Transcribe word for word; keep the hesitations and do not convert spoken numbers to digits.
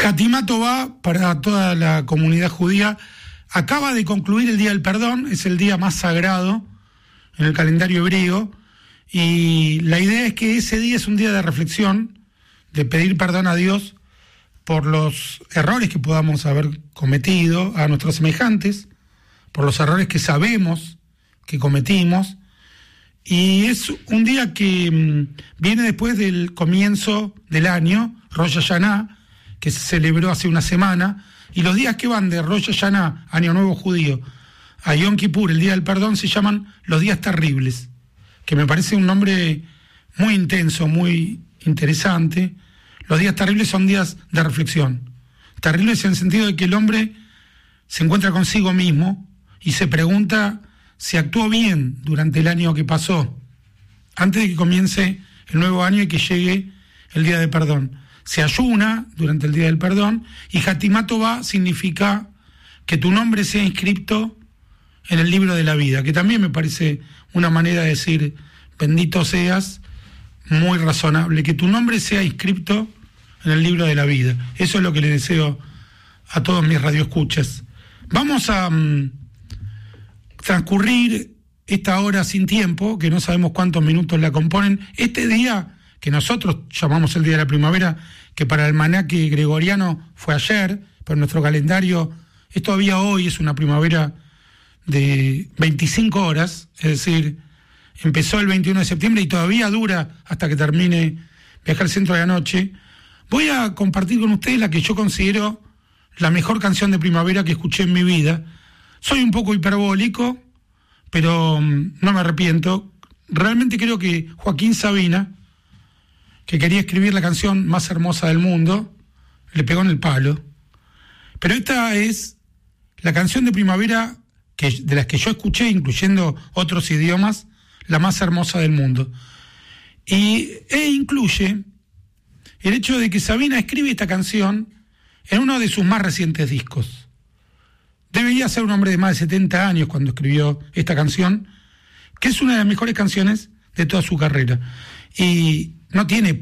Khatimah Tová para toda la comunidad judía. Acaba de concluir el Día del Perdón, es el día más sagrado en el calendario hebreo, y la idea es que ese día es un día de reflexión, de pedir perdón a Dios por los errores que podamos haber cometido a nuestros semejantes, por los errores que sabemos que cometimos, y es un día que mmm, viene después del comienzo del año, Rosh Hashanah, que se celebró hace una semana, y los días que van de Rosh Hashanah, Año Nuevo Judío, a Yom Kippur, el Día del Perdón, se llaman los días terribles, que me parece un nombre muy intenso, muy interesante. Los días terribles son días de reflexión. Terribles en el sentido de que el hombre se encuentra consigo mismo y se pregunta si actuó bien durante el año que pasó, antes de que comience el nuevo año y que llegue el Día de Perdón. Se ayuna durante el Día del Perdón, y Khatimah Tová significa que tu nombre sea inscrito en el libro de la vida, que también me parece una manera de decir bendito seas, muy razonable, que tu nombre sea inscrito en el libro de la vida. Eso es lo que le deseo a todos mis radioescuchas. Vamos a um, transcurrir esta hora sin tiempo, que no sabemos cuántos minutos la componen. Este día, que nosotros llamamos el Día de la Primavera, que para el almanaque gregoriano fue ayer, pero en nuestro calendario es todavía hoy, es una primavera de veinticinco horas, es decir, empezó el veintiuno de septiembre y todavía dura hasta que termine Viaje al Centro de la Noche. Voy a compartir con ustedes la que yo considero la mejor canción de primavera que escuché en mi vida. Soy un poco hiperbólico, pero um, no me arrepiento. Realmente creo que Joaquín Sabina, que quería escribir la canción más hermosa del mundo, le pegó en el palo. Pero esta es la canción de primavera que, de las que yo escuché, incluyendo otros idiomas, la más hermosa del mundo. Y e incluye el hecho de que Sabina escribe esta canción en uno de sus más recientes discos. Debería ser un hombre de más de setenta años cuando escribió esta canción, que es una de las mejores canciones de toda su carrera. Y no tiene